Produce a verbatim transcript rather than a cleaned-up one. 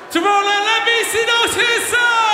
Tout le monde, let me see those hands up!